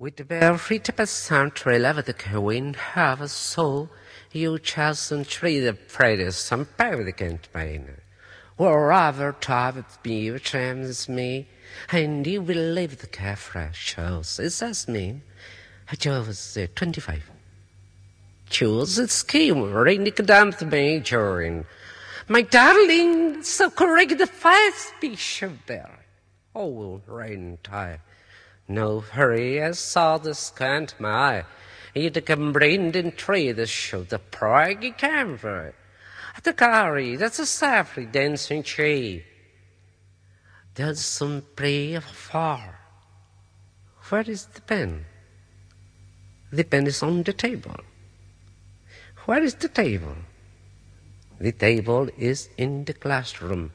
With the very percent of the Queen have a soul, you chasm tree the praise some the campaign. Wherever to be which me, and you will leave the carefree shows. It says me, I chose 25. Choose a scheme, ring the damn majoring. My darling, so correct the fast bishop there. Oh, rain tide. No hurry, I saw the scant my eye. It can bring in tree the show the proggy camphor. At the carry, that's a safely dancing tree. There's some prey afar. Where is the pen? The pen is on the table. Where is the table? The table is in the classroom.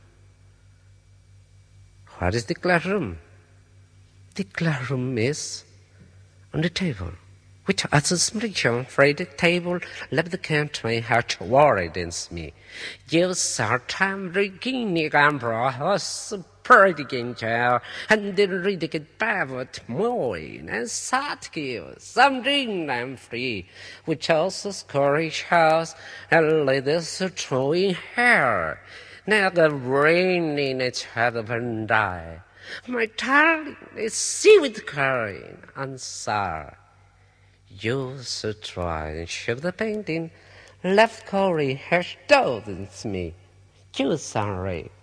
Where is the classroom? The classroom is on the table. Which as a smrichon afraid the table left the country heart worried against me. You saw time regaining gambra was pretty ginger and the ridiculous bavot moin and sat give some ring I'm free, which also scourge house and ladies throwing hair. Now the rain in its head and die. My darling is seaweed currying and sour. You should try and show the painting. Left Corey has told me. You sorry.